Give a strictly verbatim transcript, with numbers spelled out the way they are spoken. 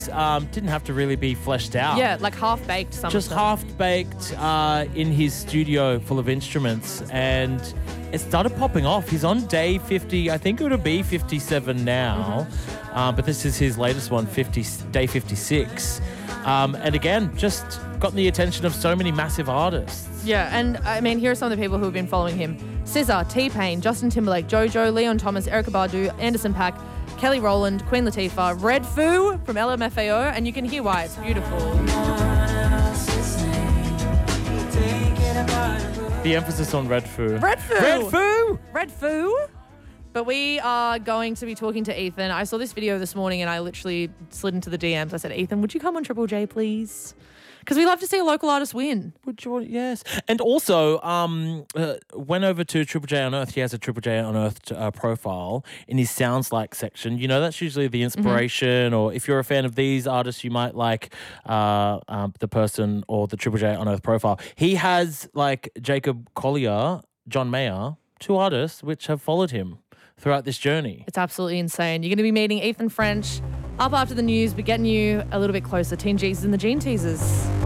Um, didn't have to really be fleshed out. Yeah, like half-baked some Just of them. half-baked uh, in his studio full of instruments, and it started popping off. He's on day fifty, I think it would be fifty-seven now, mm-hmm. uh, but this is his latest one, fifty, day fifty-six. Um, and again, just gotten the attention of so many massive artists. Yeah, and I mean, here are some of the people who have been following him. S Z A, T-Pain, Justin Timberlake, JoJo, Leon Thomas, Erykah Badu, Anderson .Paak, Kelly Rowland, Queen Latifah, Red Foo from L M F A O, and you can hear why. It's beautiful. The emphasis on Red Foo. Red Foo! Red Foo! Red Foo! But we are going to be talking to Ethan. I saw this video this morning and I literally slid into the D Ms. I said, Ethan, would you come on Triple J, please? Because we love to see a local artist win. Would you want, yes. And also, um, uh, went over to Triple J Unearthed. He has a Triple J Unearthed uh, profile in his Sounds Like section. You know, that's usually the inspiration, mm-hmm. or if you're a fan of these artists, you might like uh, um, the person or the Triple J Unearthed profile. He has like Jacob Collier, John Mayer, two artists which have followed him throughout this journey. It's absolutely insane. You're going to be meeting Ethan French up after the news, but getting you a little bit closer. Teen Jesus and the Gene Teasers.